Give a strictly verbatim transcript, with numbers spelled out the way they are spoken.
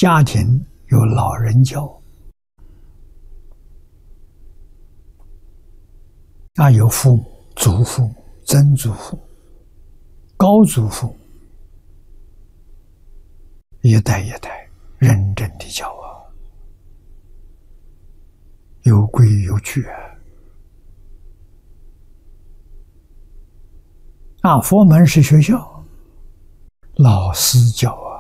家庭有老人教，啊，有父母、祖父母、曾祖父、高祖父，一代一代认真的教啊，有规有矩啊。啊，佛门是学校，老师教啊。